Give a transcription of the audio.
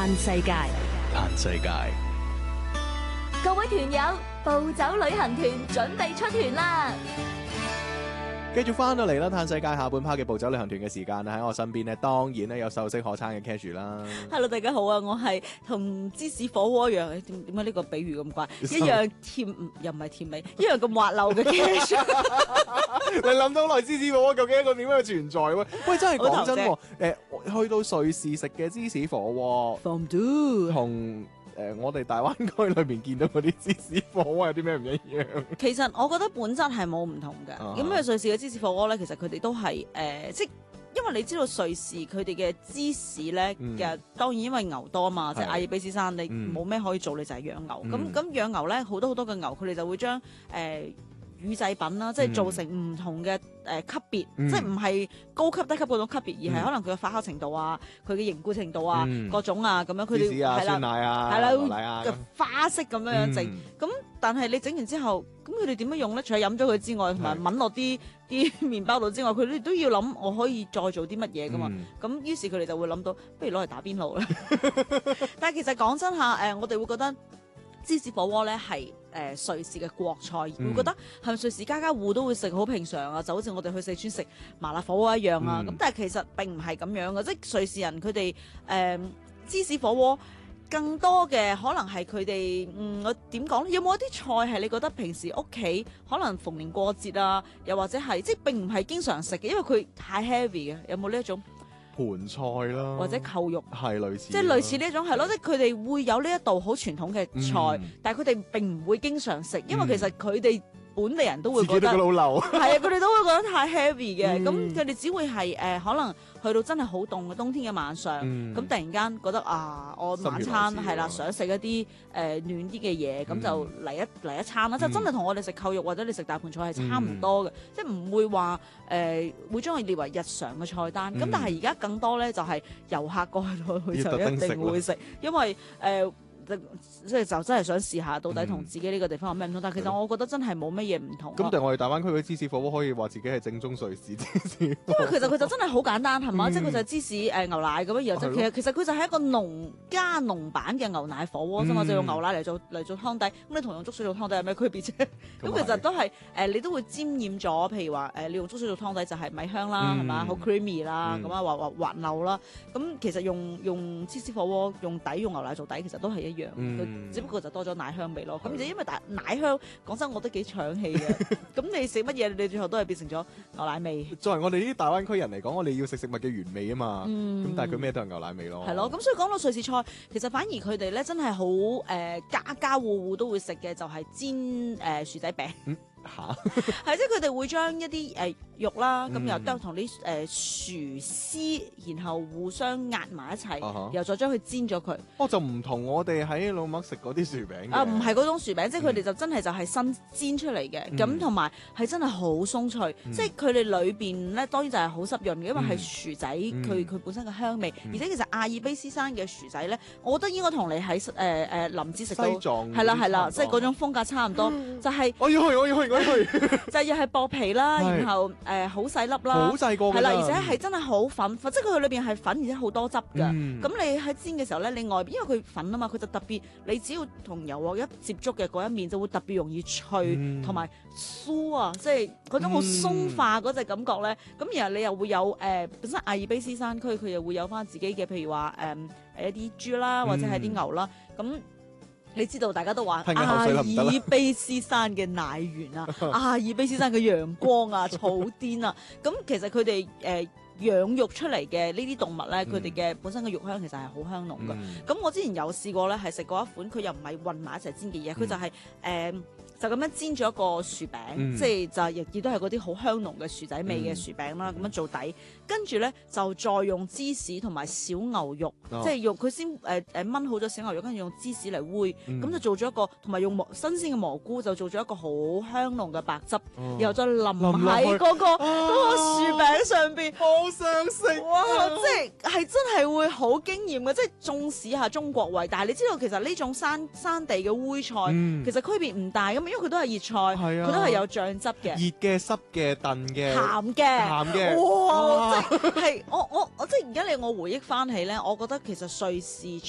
世界， 嘆世界。 各位團友，暴走旅行團準備出團啦！ 繼續翻到嚟啦，嘆世界下半 part 嘅暴走旅行團嘅時間啦，喺我身邊呢，當然咧有秀色可餐嘅 Cashew 啦。 Hello， 大家好啊！我係同芝士火鍋一樣，點解呢個比喻咁怪？一樣甜又唔係甜味，一樣咁滑溜嘅 Cashew。 你諗到來芝士火鍋究竟一個點樣嘅存在喎？喂，真係講真喎，去到瑞士食嘅芝士火鍋 Fondue 同我哋大灣區裏面見到嗰啲芝士火鍋有啲咩唔一樣？ 其實我覺得本質係冇唔同嘅。咁因為瑞士嘅芝士火鍋咧，其實佢哋都係即因為你知道瑞士佢哋嘅芝士咧嘅，當然因為牛多嘛，即係阿爾卑斯山你冇咩可以做，你就係養牛。咁養牛咧好多嘅牛，佢哋就會將乳製品啦，即係做成唔同嘅級別，即係唔係高級低級嗰種級別，而係可能佢嘅發酵程度啊、佢嘅凝固程度啊、各種啊咁樣，佢哋係啦，酸奶啊、牛奶啊，花式咁樣整。咁但係你整完之後，咁佢哋點樣用咧？除咗飲咗佢之外，同埋抿落啲麵包度之外，佢哋都要諗我可以再做啲乜嘢噶嘛。咁於是佢哋就會諗到，不如攞嚟打邊爐啦。但係其實講真下，我哋會覺得芝士火鍋咧係瑞士嘅國菜，會覺得係咪瑞士家家戶都會食好平常啊？就好似我哋去四川食麻辣火鍋一樣啊！咁但係其實並唔係咁樣嘅，即係瑞士人佢哋芝士火鍋更多嘅可能係佢哋我點講咧？有冇一啲菜係你覺得平時屋企可能逢年過節啊，又或者係即係並唔係經常食嘅，因為佢太 heavy 嘅，有冇呢一種？ 盤菜啦，或者扣肉， 係類似， 即係類似呢一種係咯，即係佢哋會有呢一道好傳統嘅菜，但係佢哋並唔會經常食，因為其實佢哋本地人都會覺得老流， 係啊，佢哋都會覺得太 heavy 嘅，咁佢哋只會係可能去到真係好凍嘅冬天嘅晚上，咁突然間覺得啊，我晚餐係啦，想食一啲暖啲嘅嘢，咁就嚟一餐啦，即係真係同我哋食扣肉或者你食大盤菜係差唔多嘅，即係唔會話會將佢列為日常嘅菜單。咁但係而家更多咧就係遊客過去就一定會食，因為即係就真係想試下到底同自己呢個地方有咩唔同，但係其實我覺得真係冇乜嘢唔同。 咁但係我哋大灣區嘅芝士火鍋可以話自己係正宗瑞士芝士，因為其實佢就真係好簡單係嘛，即係佢就係芝士牛奶咁樣，然後其實佢就係一個濃版嘅牛奶火鍋啫嘛，就用牛奶嚟做湯底。咁你同用粥水做湯底有咩區別啫？咁其實都係你都會沾染咗，譬如話你用粥水做湯底就係米香啦，係嘛，好 creamy 啦，咁啊滑溜啦。咁其實用芝士火鍋用牛奶做底，其實都係一樣。只不過就多咗奶香味咯。咁就因為奶香，講真我都幾搶氣嘅。咁你食乜嘢，你最後都係變成咗牛奶味。 作為我哋呢啲大灣區人嚟講，我哋要食食物嘅原味啊嘛。咁但係佢咩都係牛奶味咯。 係咯。咁所以講到瑞士菜，其實反而佢哋咧真係好家家戶戶都會食嘅，就係煎薯仔餅。係即係佢哋會將一啲肉啦，咁又加同啲薯絲，然後互相壓埋一齊，然後再將佢煎咗佢。 就唔同我哋喺老麥食嗰啲薯餅啊，唔係嗰種薯餅，即係佢哋就真係就係新煎出嚟嘅，咁同埋係真係好鬆脆，即係佢哋裏邊咧當然就係好濕潤嘅，因為係薯仔佢本身嘅香味，而且其實阿爾卑斯山嘅薯仔咧，我覺得應該同你喺林芝食到係啦，即係嗰種風格差唔多，就係我要去。 就又係薄皮啦，然後好細粒啦， 好細個㗎， 係啦，而且係真係好粉，即係佢裏邊係粉，而且好多汁㗎。咁你喺煎嘅時候咧，你外邊因為佢粉啊嘛，佢就特別，你只要同油鑊一接觸嘅嗰一面就會特別容易脆，同埋酥啊，即係嗰種好鬆化嗰隻感覺咧。咁然後你又會有本身阿爾卑斯山區佢又會有翻自己嘅，譬如話一啲豬啦，或者係啲牛啦，咁。你知道大家都話阿爾卑斯山嘅奶源啊，阿爾卑斯山嘅陽光啊，草甸啊，咁其實佢哋養育出嚟嘅呢啲動物咧，佢哋嘅本身嘅肉香其實係好香濃㗎。咁我之前有試過咧，係食過一款，佢又唔係混埋一齊煎嘅嘢，佢就係就咁樣煎咗一個薯餅，即係就亦都係嗰啲好香濃嘅薯仔味嘅薯餅啦，咁樣做底，跟住咧就再用芝士同埋小牛肉，即係用佢先燜好咗小牛肉，跟住用芝士嚟煨，咁就做咗一個，同埋用新鮮嘅蘑菇就做咗一個好香濃嘅白汁，然後再淋喺嗰個薯餅上邊， 好想食哇！即係真係會好驚豔嘅，即係縱使下中國胃，但係你知道其實呢種山地嘅煨菜，其實區別唔大咁。因為佢都係熱菜，佢都係有醬汁嘅， 熱嘅、濕嘅、燉嘅、 鹹嘅， 哇！ 即係我即係而家我回憶翻起咧，我覺得其實瑞士